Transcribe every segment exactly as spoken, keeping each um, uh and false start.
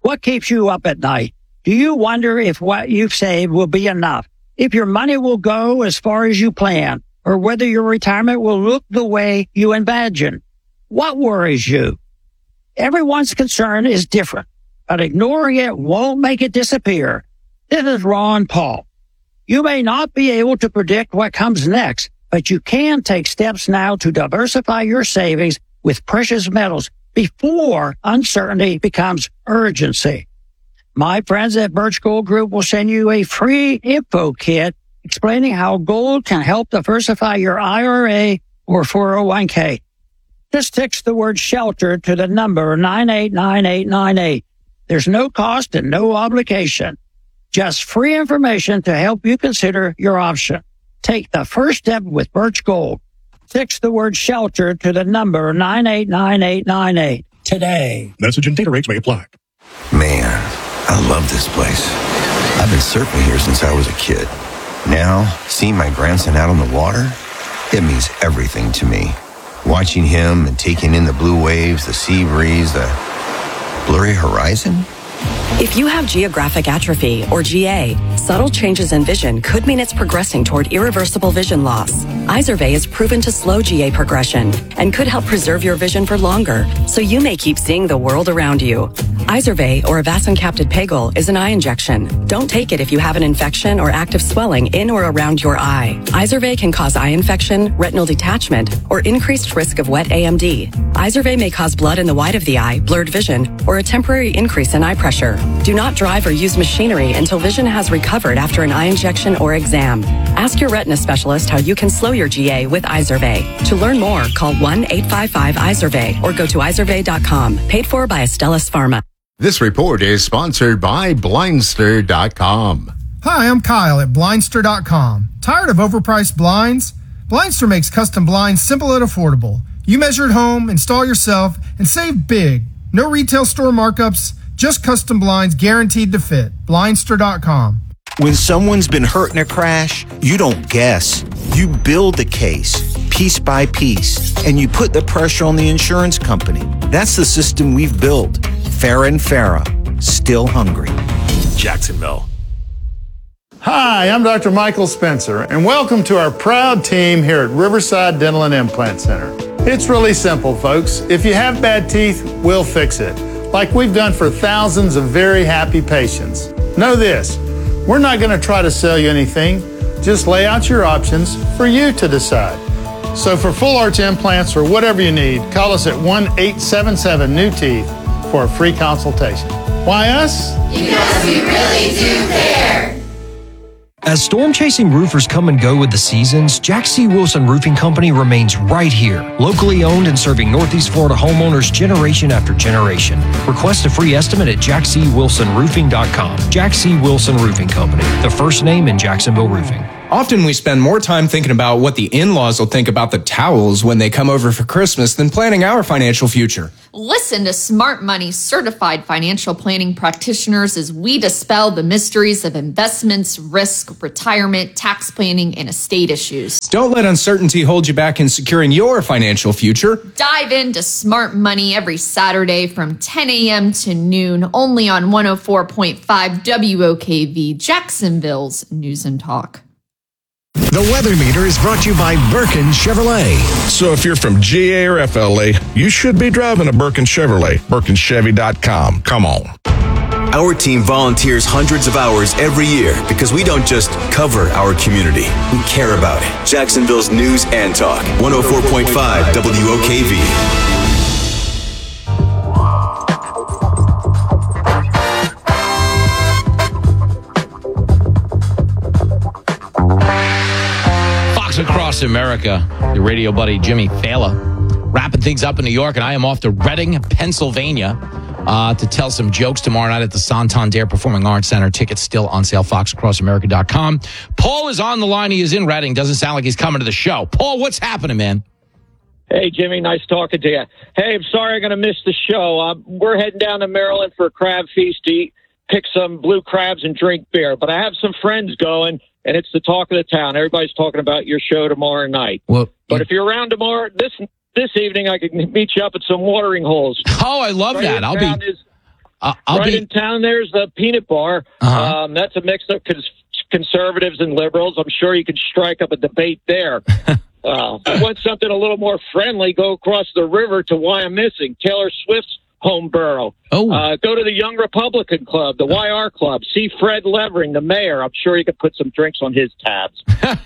What keeps you up at night? Do you wonder if what you've saved will be enough? If your money will go as far as you plan? Or whether your retirement will look the way you imagine? What worries you? Everyone's concern is different, but ignoring it won't make it disappear. This is Ron Paul. You may not be able to predict what comes next, but you can take steps now to diversify your savings with precious metals before uncertainty becomes urgency. My friends at Birch Gold Group will send you a free info kit explaining how gold can help diversify your I R A or four oh one k. Just text the word shelter to the number nine eight nine eight nine eight. There's no cost and no obligation. Just free information to help you consider your option. Take the first step with Birch Gold. Text the word shelter to the number nine eight nine eight nine eight today. Message and data rates may apply. Man, I love this place. I've been surfing here since I was a kid. Now, seeing my grandson out on the water, it means everything to me. Watching him and taking in the blue waves, the sea breeze, the blurry horizon. If you have geographic atrophy, or G A, subtle changes in vision could mean it's progressing toward irreversible vision loss. Izervay is proven to slow G A progression and could help preserve your vision for longer, so you may keep seeing the world around you. Izervay, or avacincaptad pegol, is an eye injection. Don't take it if you have an infection or active swelling in or around your eye. Izervay can cause eye infection, retinal detachment, or increased risk of wet A M D. Izervay may cause blood in the white of the eye, blurred vision, or a temporary increase in eye pressure. Do not drive or use machinery until vision has recovered after an eye injection or exam. Ask your retina specialist how you can slow your G A with Izervay. To learn more, call one eight five five Izervay or go to izervay dot com. Paid for by Astellas Pharma. This report is sponsored by Blindster dot com. Hi, I'm Kyle at Blindster dot com. Tired of overpriced blinds? Blindster makes custom blinds simple and affordable. You measure at home, install yourself, and save big. No retail store markups, just custom blinds guaranteed to fit. Blindster dot com. When someone's been hurt in a crash, you don't guess. You build the case, piece by piece, and you put the pressure on the insurance company. That's the system we've built. Farah and Farah, still hungry. Jacksonville. Hi, I'm Doctor Michael Spencer, and welcome to our proud team here at Riverside Dental and Implant Center. It's really simple, folks. If you have bad teeth, we'll fix it, like we've done for thousands of very happy patients. Know this, we're not going to try to sell you anything, just lay out your options for you to decide. So for full arch implants or whatever you need, call us at one eight seven seven new teeth for a free consultation. Why us? Because we really do care. As storm-chasing roofers come and go with the seasons, Jack C. Wilson Roofing Company remains right here, locally owned and serving Northeast Florida homeowners generation after generation. Request a free estimate at jack c wilson roofing dot com. Jack C. Wilson Roofing Company, the first name in Jacksonville roofing. Often we spend more time thinking about what the in-laws will think about the towels when they come over for Christmas than planning our financial future. Listen to Smart Money's certified financial planning practitioners as we dispel the mysteries of investments, risk, retirement, tax planning, and estate issues. Don't let uncertainty hold you back in securing your financial future. Dive into Smart Money every Saturday from ten a.m. to noon, only on one oh four point five W O K V, Jacksonville's News and Talk. The Weather Meter is brought to you by Birkin Chevrolet. So if you're from G A or F L A, you should be driving a Birkin Chevrolet. Birkin Chevy dot com. Come on. Our team volunteers hundreds of hours every year because we don't just cover our community. We care about it. Jacksonville's News and Talk. one oh four point five W O K V. Across America, your radio buddy Jimmy Fallon wrapping things up in New York, and I am off to Reading, Pennsylvania uh, to tell some jokes tomorrow night at the Santander Performing Arts Center. Tickets still on sale, fox across america dot com. Paul is on the line. He is in Reading. Doesn't sound like he's coming to the show. Paul, what's happening, man? Hey, Jimmy. Nice talking to you. Hey, I'm sorry I'm going to miss the show. Uh, we're heading down to Maryland for a crab feast to eat, pick some blue crabs and drink beer. But I have some friends going, and it's the talk of the town. Everybody's talking about your show tomorrow night. Well, but if you're around tomorrow, this this evening, I can meet you up at some watering holes. Oh, I love right that. I'll be is, Uh, I'll right be- in town, there's the Peanut Bar. Uh-huh. Um, that's a mix of cons- conservatives and liberals. I'm sure you could strike up a debate there. uh, if you want something a little more friendly, go across the river to Wyomissing, Taylor Swift's home borough. Oh. Uh, go to the Young Republican Club, the Y R Club. See Fred Levering, the mayor. I'm sure you could put some drinks on his tabs.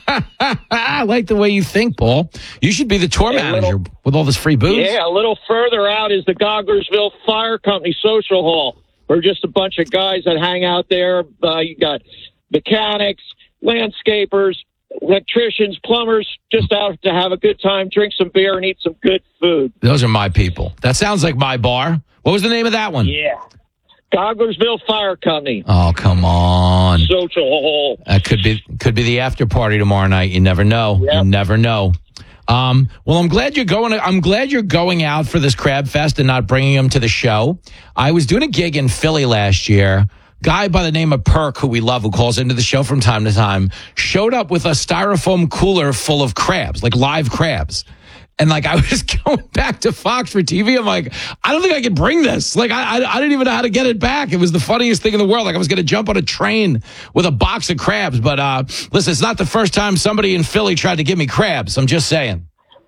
I like the way you think, Paul. You should be the tour A manager little- with all this free booze. Yeah, a little further out is the Gogglersville Fire Company Social Hall. We're just a bunch of guys that hang out there. Uh, you got mechanics, landscapers, electricians, plumbers, just out to have a good time, drink some beer, and eat some good food. Those are my people. That sounds like my bar. What was the name of that one? Yeah. Gogglersville Fire Company. Oh, come on. Social Hall. That could be could be the after party tomorrow night. You never know. Yep. You never know. Um, well, I'm glad you're going. I'm glad you're going out for this Crab Fest and not bringing them to the show. I was doing a gig in Philly last year. Guy by the name of Perk, who we love, who calls into the show from time to time, showed up with a styrofoam cooler full of crabs, like live crabs. And like I was going back to Fox for T V, I'm like, I don't think I could bring this. Like I, I, I didn't even know how to get it back. It was the funniest thing in the world. Like I was going to jump on a train with a box of crabs. But uh, listen, it's not the first time somebody in Philly tried to give me crabs. I'm just saying.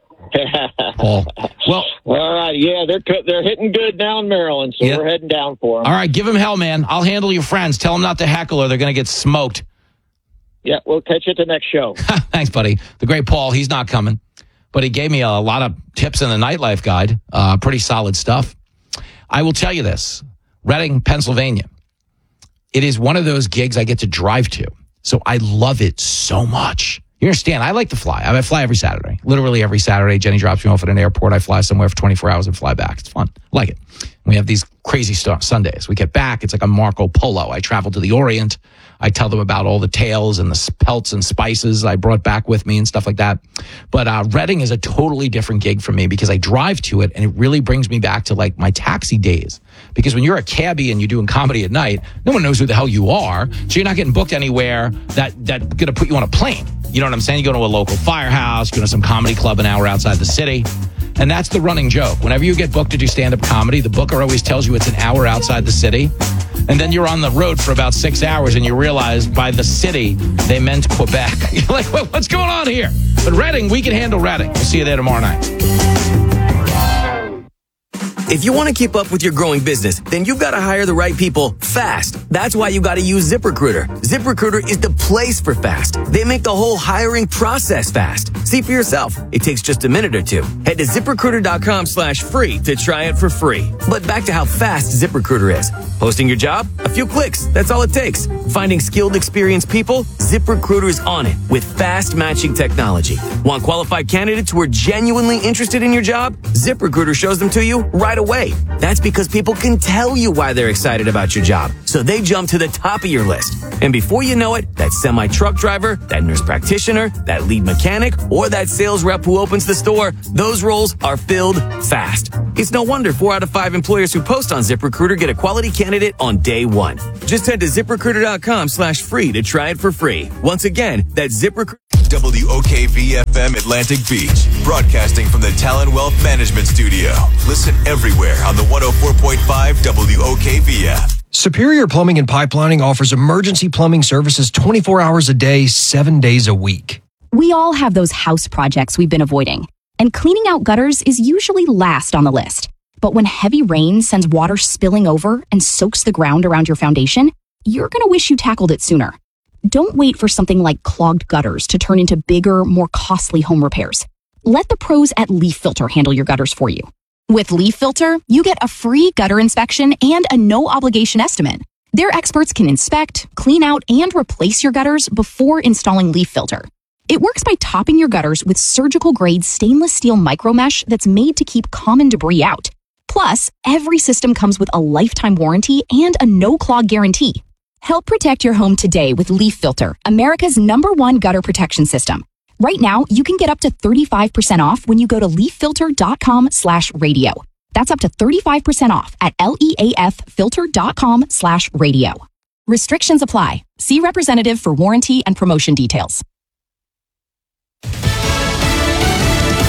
Paul. Well, all right, yeah, they're they're hitting good now in Maryland, so Yeah. we're heading down for them. All right, give him hell, man. I'll handle your friends. Tell them not to heckle or they're going to get smoked. Yeah, we'll catch you at the next show. Thanks, buddy. The great Paul, he's not coming. But he gave me a lot of tips in the nightlife guide. Uh, pretty solid stuff. I will tell you this. Reading, Pennsylvania. It is one of those gigs I get to drive to. So I love it so much. You understand? I like to fly. I fly every Saturday. Literally every Saturday. Jenny drops me off at an airport. I fly somewhere for twenty-four hours and fly back. It's fun. I like it. We have these crazy st- Sundays. We get back. It's like a Marco Polo. I travel to the Orient. I tell them about all the tales and the pelts and spices I brought back with me and stuff like that. But uh, Reading is a totally different gig for me because I drive to it and it really brings me back to like my taxi days. Because when you're a cabbie and you're doing comedy at night, no one knows who the hell you are. So you're not getting booked anywhere that that's going to put you on a plane. You know what I'm saying? You go to a local firehouse, go to some comedy club an hour outside the city. And that's the running joke. Whenever you get booked to do stand-up comedy, the booker always tells you it's an hour outside the city. And then you're on the road for about six hours and you realize by the city, they meant Quebec. You're like, well, what's going on here? But Reading, we can handle Reading. We'll see you there tomorrow night. If you want to keep up with your growing business, then you've got to hire the right people fast. That's why you got to use ZipRecruiter. ZipRecruiter is the place for fast. They make the whole hiring process fast. See for yourself. It takes just a minute or two. Head to ZipRecruiter.com slash free to try it for free. But back to how fast ZipRecruiter is. Posting your job? A few clicks. That's all it takes. Finding skilled, experienced people? ZipRecruiter is on it with fast matching technology. Want qualified candidates who are genuinely interested in your job? ZipRecruiter shows them to you right away. That's because people can tell you why they're excited about your job. So they jump to the top of your list. And before you know it, that semi-truck driver, that nurse practitioner, that lead mechanic, or that sales rep who opens the store, those roles are filled fast. It's no wonder four out of five employers who post on ZipRecruiter get a quality candidate on day one. Just head to ZipRecruiter.com slash free to try it for free. Once again, that's ZipRecruiter. W O K V F M Atlantic Beach, broadcasting from the Talon Wealth Management Studio. Listen everywhere on the one oh four point five W O K V app. Superior Plumbing and Pipelining offers emergency plumbing services twenty-four hours a day, seven days a week. We all have those house projects we've been avoiding, and cleaning out gutters is usually last on the list. But when heavy rain sends water spilling over and soaks the ground around your foundation, you're going to wish you tackled it sooner. Don't wait for something like clogged gutters to turn into bigger, more costly home repairs. Let the pros at Leaf Filter handle your gutters for you. With Leaf Filter, you get a free gutter inspection and a no-obligation estimate. Their experts can inspect, clean out, and replace your gutters before installing Leaf Filter. It works by topping your gutters with surgical-grade stainless steel micromesh that's made to keep common debris out. Plus, every system comes with a lifetime warranty and a no-clog guarantee. Help protect your home today with Leaf Filter, America's number one gutter protection system. Right now, you can get up to thirty-five percent off when you go to leaffilter.com slash radio. That's up to thirty-five percent off at leaffilter.com slash radio. Restrictions apply. See representative for warranty and promotion details.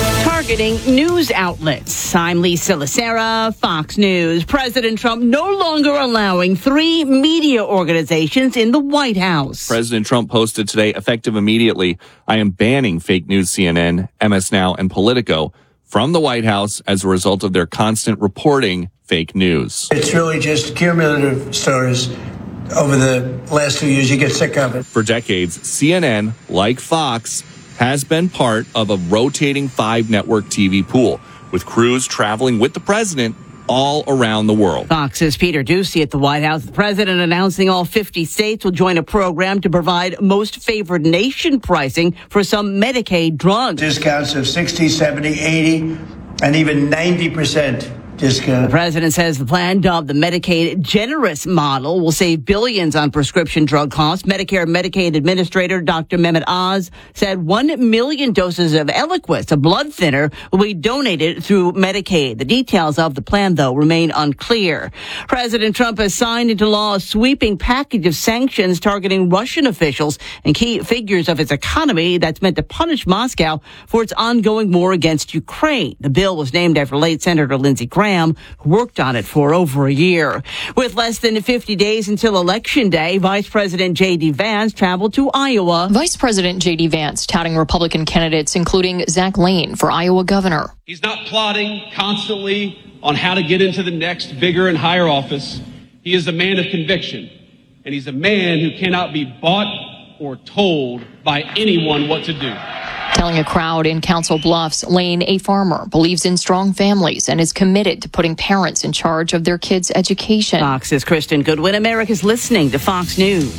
targeting news outlets. I'm Lisa Lacera, Fox News. President Trump no longer allowing three media organizations in the White House. President Trump posted today, effective immediately, I am banning fake news C N N, M S Now, and Politico from the White House as a result of their constant reporting fake news. It's really just cumulative stories. Over the last two years, you get sick of it. For decades, C N N, like Fox, has been part of a rotating five-network T V pool, with crews traveling with the president all around the world. Fox's Peter Doocy at the White House. The president announcing all fifty states will join a program to provide most favored nation pricing for some Medicaid drugs. Discounts of sixty, seventy, eighty, and even ninety percent. Discount. The president says the plan, dubbed the Medicaid Generous Model, will save billions on prescription drug costs. Medicare and Medicaid Administrator Doctor Mehmet Oz said one million doses of Eliquis, a blood thinner, will be donated through Medicaid. The details of the plan, though, remain unclear. President Trump has signed into law a sweeping package of sanctions targeting Russian officials and key figures of its economy that's meant to punish Moscow for its ongoing war against Ukraine. The bill was named after late Senator Lindsey Graham, who worked on it for over a year. With less than fifty days until Election Day, Vice President J D. Vance traveled to Iowa. Vice President J D. Vance touting Republican candidates, including Zach Lane for Iowa governor. He's not plotting constantly on how to get into the next bigger and higher office. He is a man of conviction, and he's a man who cannot be bought or told by anyone what to do. Telling a crowd in Council Bluffs, Lane, a farmer, believes in strong families and is committed to putting parents in charge of their kids' education. Fox's Kristen Goodwin. America's listening to Fox News.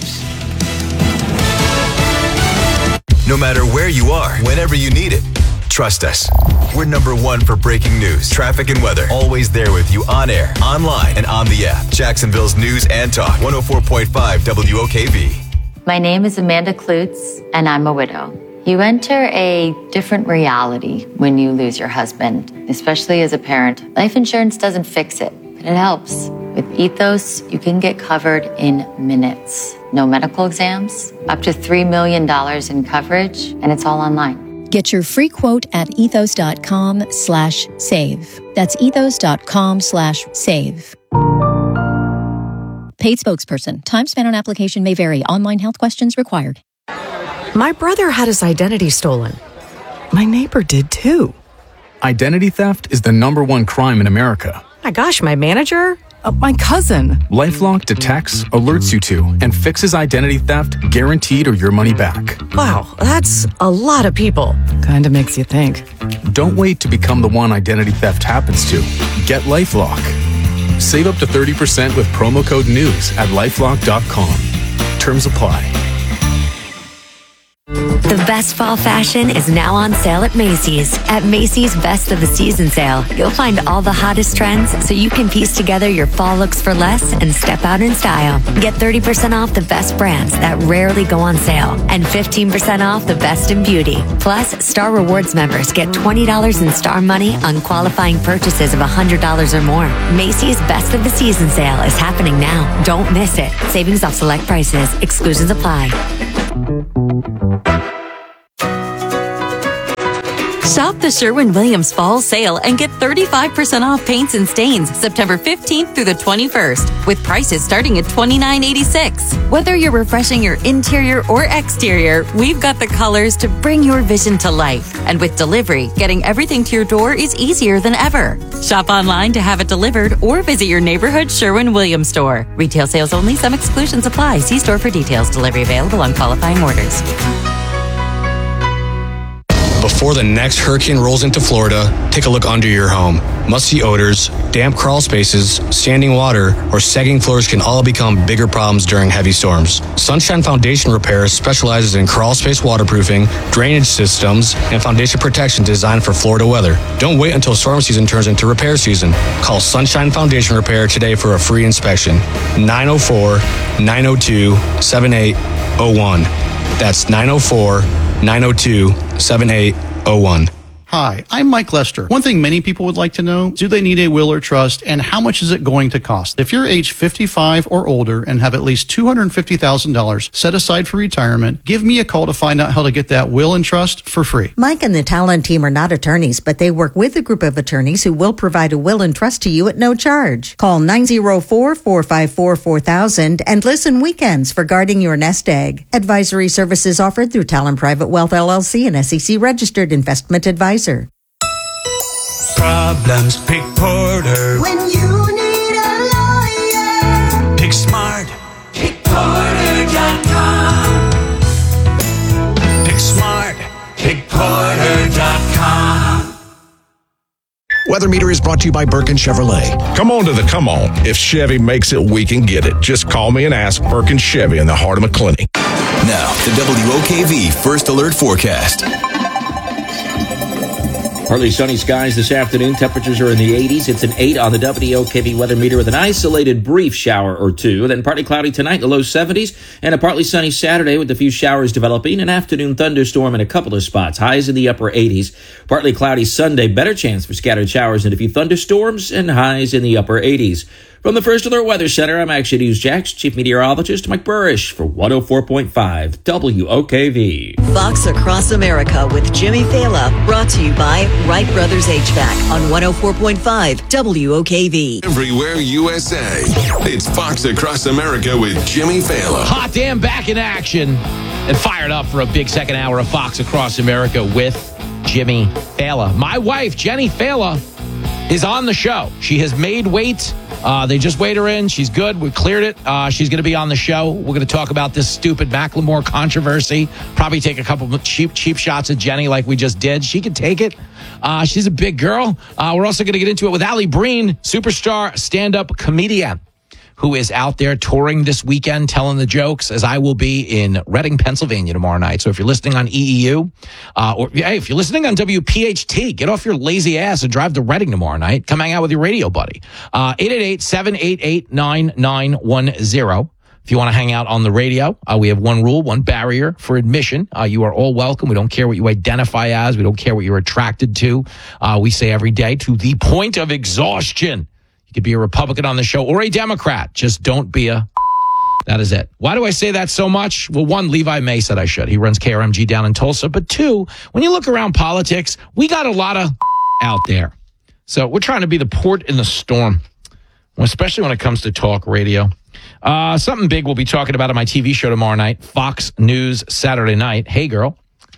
No matter where you are, whenever you need it, trust us. We're number one for breaking news, traffic, and weather. Always there with you on air, online, and on the app. Jacksonville's News and Talk, one oh four point five W O K V. My name is Amanda Klutz, and I'm a widow. You enter a different reality when you lose your husband, especially as a parent. Life insurance doesn't fix it, but it helps. With Ethos, you can get covered in minutes. No medical exams, up to three million dollars in coverage, and it's all online. Get your free quote at ethos.com slash save. That's ethos.com slash save. Paid spokesperson. Time spent on application may vary. Online health questions required. My brother had his identity stolen. My neighbor did too. Identity theft is the number one crime in America. My gosh, my manager? Uh, my cousin. LifeLock detects, alerts you to, and fixes identity theft guaranteed or your money back. Wow, that's a lot of people. Kinda makes you think. Don't wait to become the one identity theft happens to. Get LifeLock. Save up to thirty percent with promo code NEWS at lifelock dot com. Terms apply. The best fall fashion is now on sale at Macy's. At Macy's Best of the Season sale, you'll find all the hottest trends so you can piece together your fall looks for less and step out in style. Get thirty percent off the best brands that rarely go on sale and fifteen percent off the best in beauty. Plus, Star Rewards members get twenty dollars in Star Money on qualifying purchases of one hundred dollars or more. Macy's Best of the Season sale is happening now. Don't miss it. Savings off select prices. Exclusions apply. Shop the Sherwin-Williams Fall Sale and get thirty-five percent off paints and stains September fifteenth through the twenty-first, with prices starting at twenty-nine eighty-six. Whether you're refreshing your interior or exterior, we've got the colors to bring your vision to life. And with delivery, getting everything to your door is easier than ever. Shop online to have it delivered or visit your neighborhood Sherwin-Williams store. Retail sales only. Some exclusions apply. See store for details. Delivery available on qualifying orders. Before the next hurricane rolls into Florida, take a look under your home. Musty odors, damp crawl spaces, standing water, or sagging floors can all become bigger problems during heavy storms. Sunshine Foundation Repair specializes in crawl space waterproofing, drainage systems, and foundation protection designed for Florida weather. Don't wait until storm season turns into repair season. Call Sunshine Foundation Repair today for a free inspection. nine oh four, nine oh two, seven eight oh one. That's nine oh four, nine oh two, seven eight oh one. Hi, I'm Mike Lester. One thing many people would like to know, do they need a will or trust, and how much is it going to cost? If you're age fifty-five or older and have at least two hundred fifty thousand dollars set aside for retirement, give me a call to find out how to get that will and trust for free. Mike and the Talent team are not attorneys, but they work with a group of attorneys who will provide a will and trust to you at no charge. Call nine oh four, four five four, four thousand and listen weekends for guarding your nest egg. Advisory services offered through Talent Private Wealth L L C, an S E C registered investment advisor. Problems, pick Porter. When you need a lawyer, Pick smart. pick Porter dot com. Pick smart. Pick Porter dot com. Weather Meter is brought to you by Birkin Chevrolet. Come on to the come on. If Chevy makes it, we can get it. Just call me and ask. Birkin Chevy in the heart of McClinney. Now, the W O K V First Alert Forecast. Partly sunny skies this afternoon. Temperatures are in the eighties. It's an eight on the W O K V weather meter with an isolated brief shower or two. Then partly cloudy tonight in the low seventies and a partly sunny Saturday with a few showers developing. An afternoon thunderstorm in a couple of spots. Highs in the upper eighties. Partly cloudy Sunday. Better chance for scattered showers and a few thunderstorms and highs in the upper eighties. From the First Alert Weather Center, I'm Action News Jax Chief Meteorologist Mike Burrish for one oh four point five W O K V. Fox Across America with Jimmy Fala, brought to you by Wright Brothers H V A C on one oh four point five W O K V. Everywhere U S A. It's Fox Across America with Jimmy Fala. Hot damn back in action and fired up for a big second hour of Fox Across America with Jimmy Fala. My wife, Jenny Fala, is on the show. She has made weight. Uh, they just weighed her in. She's good. We cleared it. Uh, she's going to be on the show. We're going to talk about this stupid Macklemore controversy. Probably take a couple of cheap cheap shots at Jenny like we just did. She can take it. Uh, she's a big girl. Uh, we're also going to get into it with Allie Breen, superstar stand-up comedian, who is out there touring this weekend, telling the jokes, as I will be in Reading, Pennsylvania tomorrow night. So if you're listening on E E U, uh, or hey, if you're listening on W P H T, get off your lazy ass and drive to Reading tomorrow night. Come hang out with your radio buddy. Uh, eight eight eight, seven eight eight, nine nine one zero. If you want to hang out on the radio, uh, we have one rule, one barrier for admission. Uh, you are all welcome. We don't care what you identify as. We don't care what you're attracted to. Uh, we say every day, to the point of exhaustion. You could be a Republican on the show or a Democrat. Just don't be a... That is it. Why do I say that so much? Well, one, Levi May said I should. He runs K R M G down in Tulsa. But two, when you look around politics, we got a lot of out there. So we're trying to be the port in the storm, especially when it comes to talk radio. Uh, something big we'll be talking about on my T V show tomorrow night, Fox News Saturday night. Hey, girl,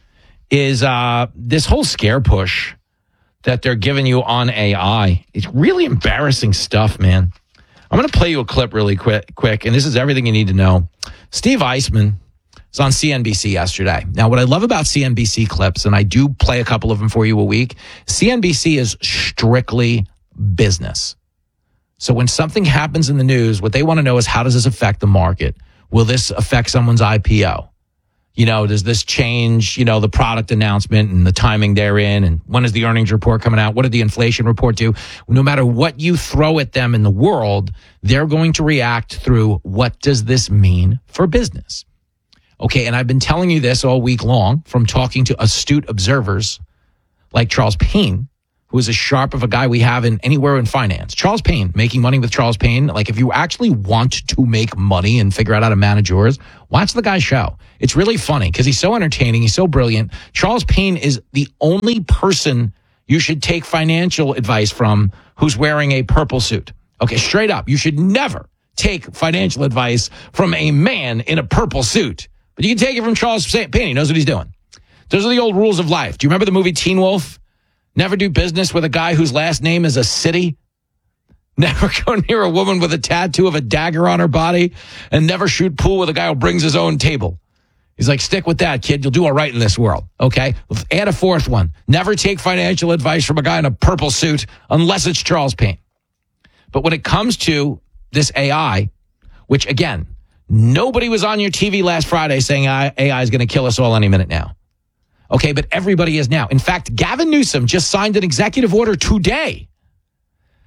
is uh, this whole scare push that they're giving you on A I. It's really embarrassing stuff, man. I'm going to play you a clip really quick, quick, and this is everything you need to know. Steve Eisman was on C N B C yesterday. Now, what I love about C N B C clips, and I do play a couple of them for you a week, C N B C is strictly business. So when something happens in the news, what they want to know is, how does this affect the market? Will this affect someone's I P O? You know, does this change, you know, the product announcement and the timing therein? And when is the earnings report coming out? What did the inflation report do? No matter what you throw at them in the world, they're going to react through, what does this mean for business? Okay, and I've been telling you this all week long from talking to astute observers like Charles Payne, who is as sharp of a guy we have in anywhere in finance. Charles Payne, Making Money with Charles Payne. Like, if you actually want to make money and figure out how to manage yours, watch the guy's show. It's really funny because he's so entertaining. He's so brilliant. Charles Payne is the only person you should take financial advice from who's wearing a purple suit. Okay, straight up. You should never take financial advice from a man in a purple suit. But you can take it from Charles Payne. He knows what he's doing. Those are the old rules of life. Do you remember the movie Teen Wolf? Never do business with a guy whose last name is a city. Never go near a woman with a tattoo of a dagger on her body. And never shoot pool with a guy who brings his own table. He's like, stick with that, kid. You'll do all right in this world. Okay? Add a fourth one. Never take financial advice from a guy in a purple suit unless it's Charles Payne. But when it comes to this A I, which, again, nobody was on your T V last Friday saying A I is going to kill us all any minute now. Okay, but everybody is now. In fact, Gavin Newsom just signed an executive order today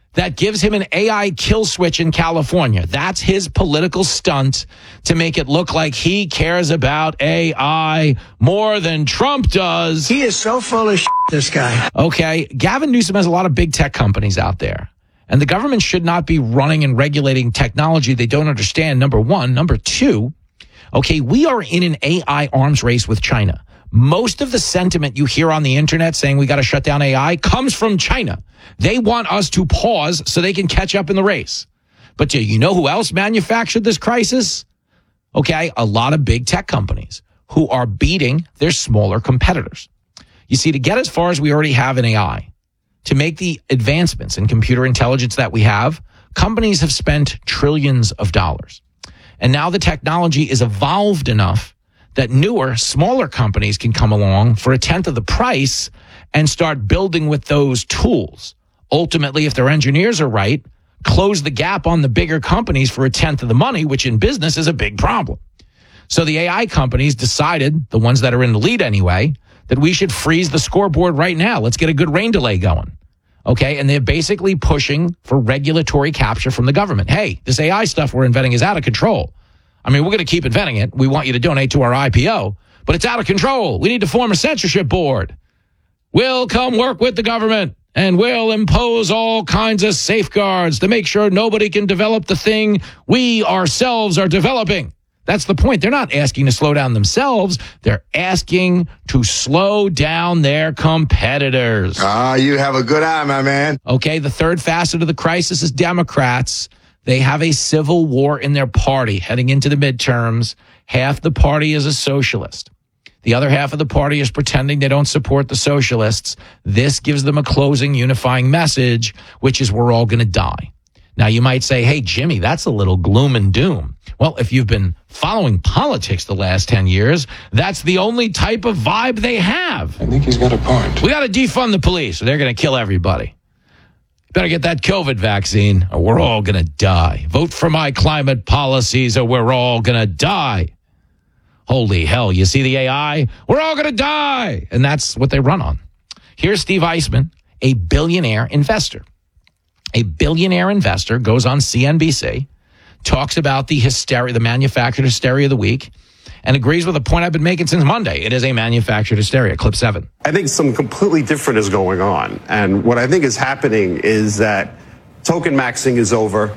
that gives him an A I kill switch in California. That's his political stunt to make it look like he cares about A I more than Trump does. He is so full of shit, this guy. Okay, Gavin Newsom has a lot of big tech companies out there. And the government should not be running and regulating technology they don't understand, number one. Number two, okay, we are in an A I arms race with China. Most of the sentiment you hear on the internet saying we got to shut down A I comes from China. They want us to pause so they can catch up in the race. But do you know who else manufactured this crisis? Okay, a lot of big tech companies who are beating their smaller competitors. You see, to get as far as we already have in A I, to make the advancements in computer intelligence that we have, companies have spent trillions of dollars. And now the technology is evolved enough that newer, smaller companies can come along for a tenth of the price and start building with those tools. Ultimately, if their engineers are right, close the gap on the bigger companies for a tenth of the money, which in business is a big problem. So the A I companies decided, the ones that are in the lead anyway, that we should freeze the scoreboard right now. Let's get a good rain delay going. Okay, and they're basically pushing for regulatory capture from the government. Hey, this A I stuff we're inventing is out of control. I mean, we're going to keep inventing it. We want you to donate to our I P O, but it's out of control. We need to form a censorship board. We'll come work with the government and we'll impose all kinds of safeguards to make sure nobody can develop the thing we ourselves are developing. That's the point. They're not asking to slow down themselves. They're asking to slow down their competitors. Ah, you have a good eye, my man. Okay, the third facet of the crisis is Democrats. They have a civil war in their party heading into the midterms. Half the party is a socialist. The other half of the party is pretending they don't support the socialists. This gives them a closing, unifying message, which is we're all going to die. Now, you might say, hey, Jimmy, that's a little gloom and doom. Well, if you've been following politics the last ten years, that's the only type of vibe they have. I think he's got a point. We got to defund the police or they're going to kill everybody. Better get that COVID vaccine or we're all going to die. Vote for my climate policies or we're all going to die. Holy hell, you see the A I? We're all going to die. And that's what they run on. Here's Steve Eisman, a billionaire investor. A billionaire investor goes on C N B C, talks about the hysteria, the manufactured hysteria of the week, and agrees with a point I've been making since Monday. It is a manufactured hysteria. Clip seven. I think something completely different is going on. And what I think is happening is that token maxing is over.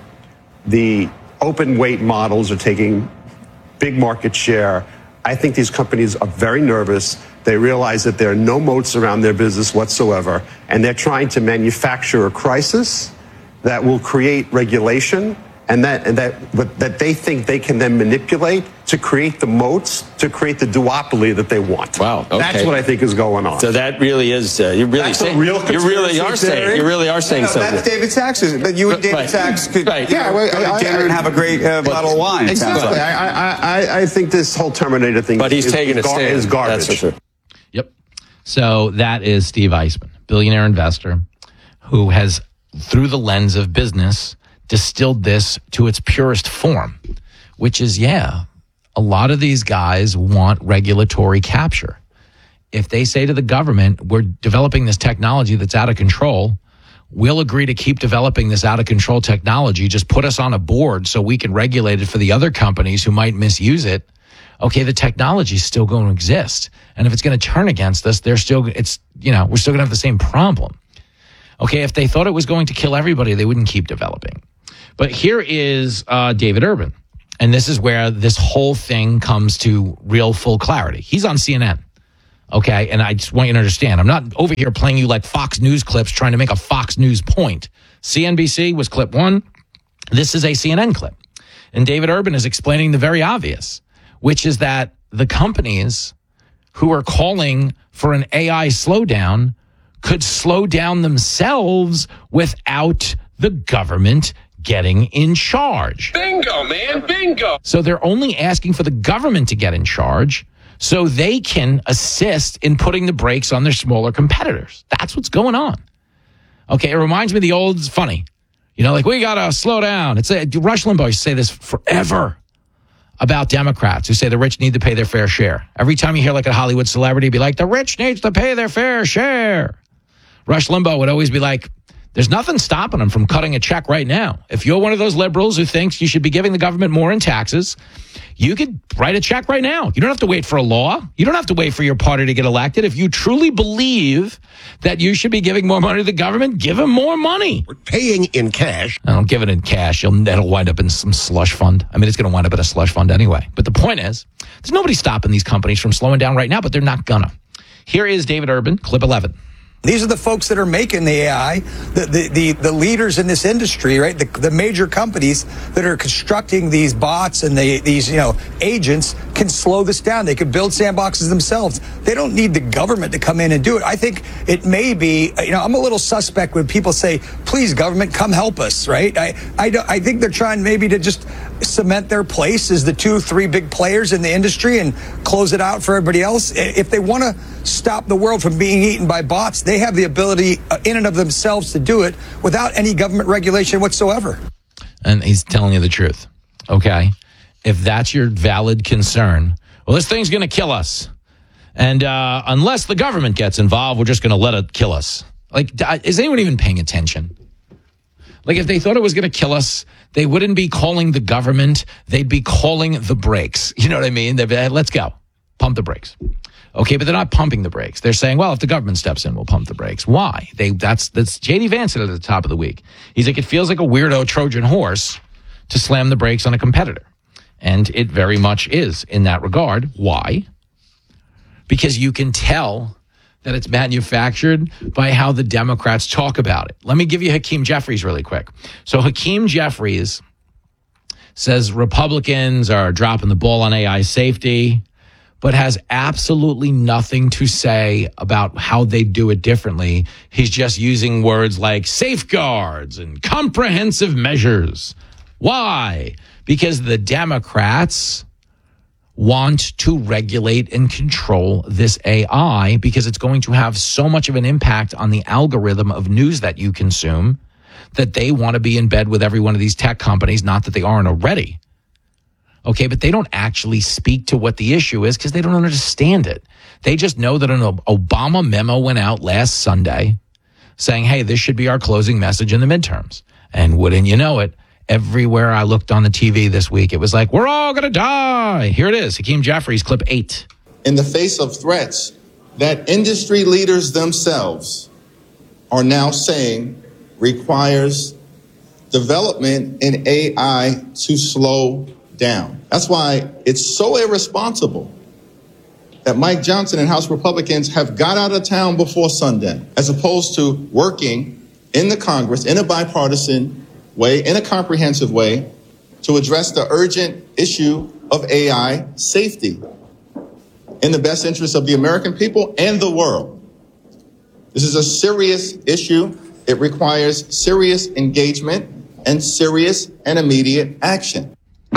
The open weight models are taking big market share. I think these companies are very nervous. They realize that there are no moats around their business whatsoever. And they're trying to manufacture a crisis that will create regulation and that and that but that they think they can then manipulate to create the moats, to create the duopoly that they want. Wow, okay. That's what I think is going on. So that really is uh, you really that's saying a real you really are saying you really are saying no, something. That's David Sachs's. But you and David right. Sachs could right. yeah, know, well, go to dinner I, I, and have a great uh, bottle of wine. Exactly. I, I I think this whole Terminator thing but he's is, taking is, a gar- stand. is garbage. That's for sure. Yep. So that is Steve Eisman, billionaire investor who has, through the lens of business, distilled this to its purest form, which is, yeah, a lot of these guys want regulatory capture. If they say to the government, we're developing this technology that's out of control, we'll agree to keep developing this out of control technology, just put us on a board so we can regulate it for the other companies who might misuse it. Okay, the technology is still going to exist. And if it's going to turn against us, they're still, it's, you know, we're still going to have the same problem. Okay, if they thought it was going to kill everybody, they wouldn't keep developing. But here is uh, David Urban. And this is where this whole thing comes to real full clarity. He's on C N N. Okay, and I just want you to understand, I'm not over here playing you like Fox News clips trying to make a Fox News point. C N B C was clip one. This is a C N N clip. And David Urban is explaining the very obvious, which is that the companies who are calling for an A I slowdown could slow down themselves without the government getting in charge. Bingo, man, bingo. So they're only asking for the government to get in charge so they can assist in putting the brakes on their smaller competitors. That's what's going on. Okay, it reminds me of the old, it's funny. You know, like, we got to slow down. It's a, Rush Limbaugh used to say this forever about Democrats who say the rich need to pay their fair share. Every time you hear like a Hollywood celebrity be like, the rich needs to pay their fair share. Rush Limbaugh would always be like, There's nothing stopping them from cutting a check right now. If you're one of those liberals who thinks you should be giving the government more in taxes, you could write a check right now. You don't have to wait for a law. You don't have to wait for your party to get elected. If you truly believe that you should be giving more money to the government, give them more money. We're paying in cash. I don't give it in cash. You'll, that'll wind up in some slush fund. I mean, it's going to wind up in a slush fund anyway. But the point is, there's nobody stopping these companies from slowing down right now, but they're not gonna. Here is David Urban, clip eleven. These are the folks that are making the A I, the the the, the leaders in this industry, right? The, the major companies that are constructing these bots and the, these, you know, agents can slow this down. They could build sandboxes themselves. They don't need the government to come in and do it. I think it may be, you know, I'm a little suspect when people say, please, government, come help us, right? I, I, don't- I think they're trying maybe to just cement their place as the two, three big players in the industry and close it out for everybody else. If they want to stop the world from being eaten by bots, they have the ability uh, in and of themselves to do it without any government regulation whatsoever. And he's telling you the truth. Okay. If that's your valid concern, well, this thing's going to kill us. And uh, unless the government gets involved, we're just going to let it kill us. Like, is anyone even paying attention? Like, if they thought it was going to kill us, they wouldn't be calling the government. They'd be calling the brakes. You know what I mean? They'd be like, let's go. Pump the brakes. Okay, but they're not pumping the brakes. They're saying, well, if the government steps in, we'll pump the brakes. Why? They that's that's J D Vance said at the top of the week. He's like, it feels like a weirdo Trojan horse to slam the brakes on a competitor. And it very much is in that regard. Why? Because you can tell that it's manufactured by how the Democrats talk about it. Let me give you Hakeem Jeffries really quick. So Hakeem Jeffries says Republicans are dropping the ball on A I safety, but has absolutely nothing to say about how they do it differently. He's just using words like safeguards and comprehensive measures. Why? Because the Democrats want to regulate and control this A I because it's going to have so much of an impact on the algorithm of news that you consume that they want to be in bed with every one of these tech companies, not that they aren't already. Okay, but they don't actually speak to what the issue is because they don't understand it. They just know that an Obama memo went out last Sunday saying, hey, this should be our closing message in the midterms. And wouldn't you know it, everywhere I looked on the T V this week, it was like, we're all going to die. Here it is, Hakeem Jeffries, clip eight. In the face of threats that industry leaders themselves are now saying requires development in A I to slow down. That's why it's so irresponsible that Mike Johnson and House Republicans have got out of town before sundown, as opposed to working in the Congress in a bipartisan way, in a comprehensive way, to address the urgent issue of A I safety in the best interest of the American people and the world. This is a serious issue. It requires serious engagement and serious and immediate action.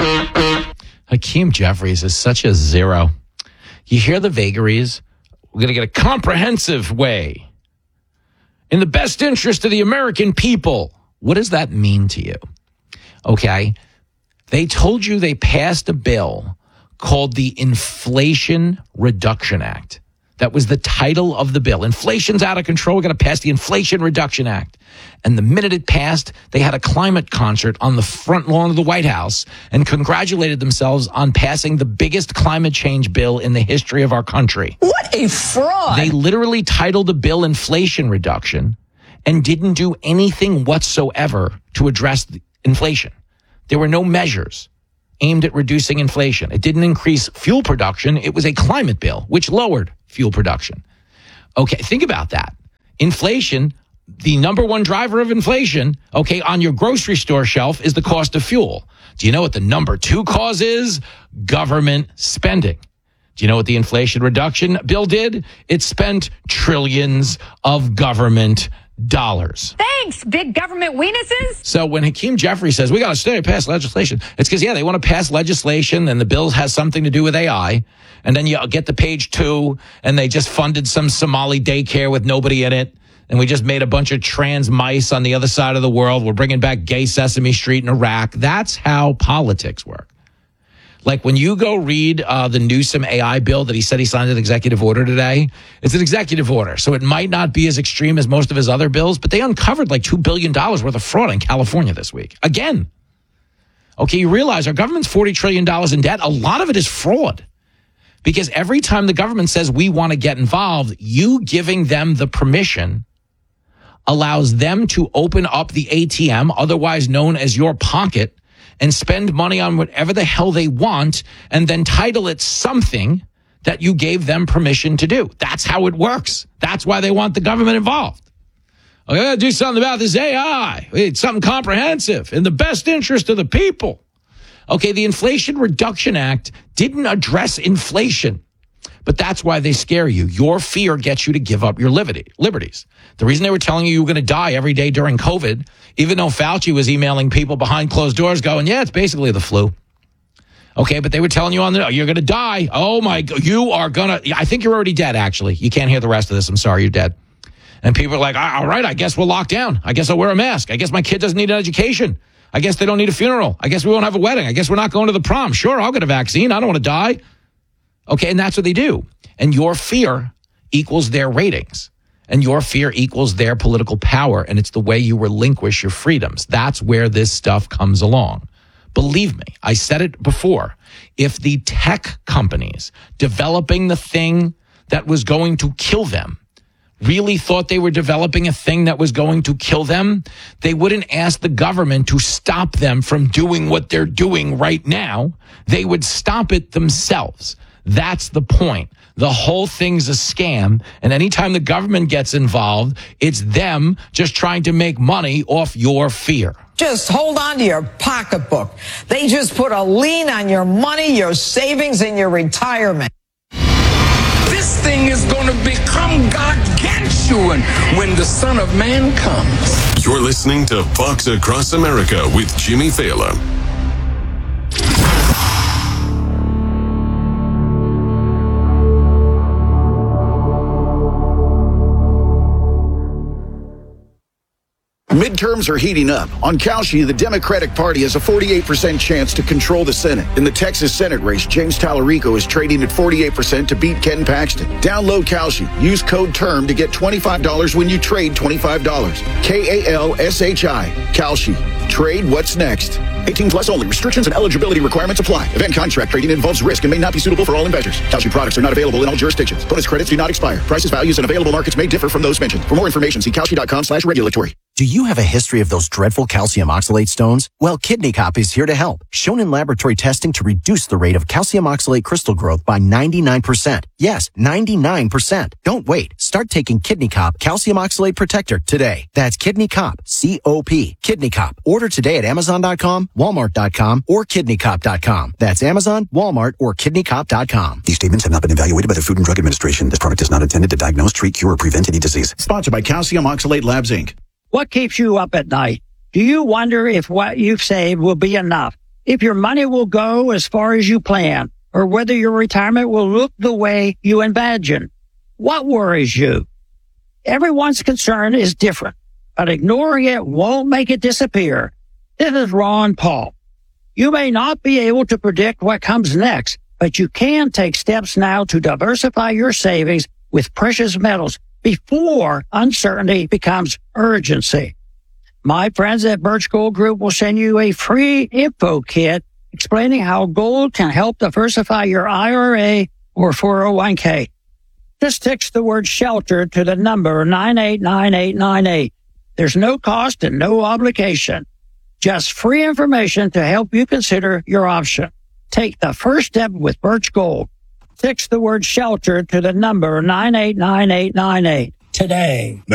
Hakeem Jeffries is such a zero. You hear the vagaries? We're going to get a comprehensive way in the best interest of the American people. What does that mean to you? Okay. They told you they passed a bill called the Inflation Reduction Act. That was the title of the bill. Inflation's out of control. We're going to pass the Inflation Reduction Act. And the minute it passed, they had a climate concert on the front lawn of the White House and congratulated themselves on passing the biggest climate change bill in the history of our country. What a fraud! They literally titled the bill Inflation Reduction and didn't do anything whatsoever to address the inflation. There were no measures aimed at reducing inflation. It didn't increase fuel production. It was a climate bill, which lowered fuel production. Okay, think about that. Inflation, the number one driver of inflation, okay, on your grocery store shelf is the cost of fuel. Do you know what the number two cause is? Government spending. Do you know what the Inflation Reduction Bill did? It spent trillions of government dollars. Thanks, big government weenuses. So when Hakeem Jeffries says, we got to stay pass legislation, it's because, yeah, they want to pass legislation and the bill has something to do with A I. And then you get to page two and they just funded some Somali daycare with nobody in it. And we just made a bunch of trans mice on the other side of the world. We're bringing back gay Sesame Street in Iraq. That's how politics work. Like when you go read uh, the Newsom A I bill that he said he signed an executive order today, it's an executive order. So it might not be as extreme as most of his other bills, but they uncovered like two billion dollars worth of fraud in California this week. Again. Okay, you realize our government's forty trillion dollars in debt. A lot of it is fraud. Because every time the government says we want to get involved, you giving them the permission allows them to open up the A T M, otherwise known as your pocket, and spend money on whatever the hell they want and then title it something that you gave them permission to do. That's how it works. That's why they want the government involved. I got to do something about this A I. It's something comprehensive in the best interest of the people. Okay, the Inflation Reduction Act didn't address inflation, but that's why they scare you. Your fear gets you to give up your liberty, liberties. The reason they were telling you you were going to die every day during COVID, even though Fauci was emailing people behind closed doors going, yeah, it's basically the flu. Okay, but they were telling you on the, you're going to die. Oh my God, you are going to, I think you're already dead, actually. You can't hear the rest of this. I'm sorry, you're dead. And people are like, all right, I guess we'll lock down. I guess I'll wear a mask. I guess my kid doesn't need an education. I guess they don't need a funeral. I guess we won't have a wedding. I guess we're not going to the prom. Sure, I'll get a vaccine. I don't want to die. Okay, and that's what they do. And your fear equals their ratings. And your fear equals their political power. And it's the way you relinquish your freedoms. That's where this stuff comes along. Believe me, I said it before. If the tech companies developing the thing that was going to kill them really thought they were developing a thing that was going to kill them, they wouldn't ask the government to stop them from doing what they're doing right now. They would stop it themselves. That's the point. The whole thing's a scam. And anytime the government gets involved, it's them just trying to make money off your fear. Just hold on to your pocketbook. They just put a lien on your money, your savings, and your retirement. This thing is going to become gargantuan when the Son of Man comes. You're listening to Fox Across America with Jimmy Fallon. Midterms are heating up. On Kalshi, the Democratic Party has a forty-eight percent chance to control the Senate. In the Texas Senate race, James Tallarico is trading at forty-eight percent to beat Ken Paxton. Download Kalshi. Use code TERM to get twenty-five dollars when you trade twenty-five dollars. K A L S H I. Kalshi. Trade what's next. eighteen plus only. Restrictions and eligibility requirements apply. Event contract trading involves risk and may not be suitable for all investors. Kalshi products are not available in all jurisdictions. Bonus credits do not expire. Prices, values, and available markets may differ from those mentioned. For more information, see kalshi.com slash regulatory. Do you have a history of those dreadful calcium oxalate stones? Well, Kidney Cop is here to help. Shown in laboratory testing to reduce the rate of calcium oxalate crystal growth by ninety-nine percent. Yes, ninety-nine percent. Don't wait. Start taking Kidney Cop Calcium Oxalate Protector today. That's Kidney Cop, C O P. Kidney Cop. Order today at amazon dot com, walmart dot com, or kidney cop dot com. That's Amazon, Walmart, or kidney cop dot com. These statements have not been evaluated by the Food and Drug Administration. This product is not intended to diagnose, treat, cure, or prevent any disease. Sponsored by Calcium Oxalate Labs, Incorporated. What keeps you up at night? Do you wonder if what you've saved will be enough? If your money will go as far as you plan? Or whether your retirement will look the way you imagine? What worries you? Everyone's concern is different, but ignoring it won't make it disappear. This is Ron Paul. You may not be able to predict what comes next, but you can take steps now to diversify your savings with precious metals before uncertainty becomes urgency. My friends at Birch Gold Group will send you a free info kit explaining how gold can help diversify your I R A or four oh one k. Just text the word SHELTER to the number nine eight nine eight nine eight. There's no cost and no obligation. Just free information to help you consider your option. Take the first step with Birch Gold. Text the word SHELTER to the number nine eight nine eight nine eight today.